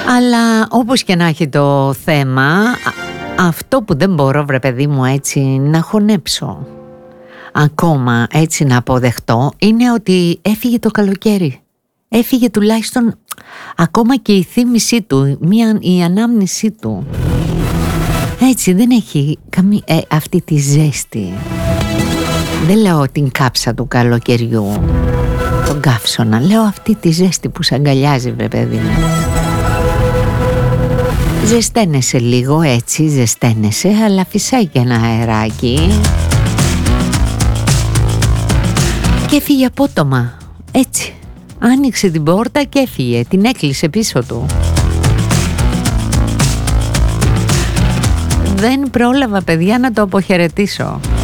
Αλλά όπως και να έχει το θέμα, αυτό που δεν μπορώ, βρε παιδί μου, έτσι να χωνέψω, ακόμα έτσι να αποδεχτώ, είναι ότι έφυγε το καλοκαίρι. Έφυγε τουλάχιστον ακόμα και η θύμησή του, η ανάμνησή του. Έτσι δεν έχει αυτή τη ζέστη. Δεν λέω την κάψα του καλοκαιριού, τον καύσωνα, λέω αυτή τη ζέστη που σ' αγκαλιάζει, βρε παιδί μου. Ζεσταίνεσαι λίγο, έτσι ζεσταίνεσαι, αλλά φυσάει και ένα αεράκι. Και έφυγε απότομα, έτσι. Άνοιξε την πόρτα και έφυγε, την έκλεισε πίσω του. Δεν πρόλαβα, παιδιά, να το αποχαιρετήσω.